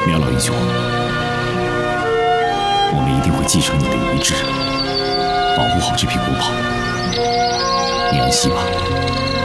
苗老英雄，我们一定会继承你的遗志，保护好这匹国宝。你安息吧。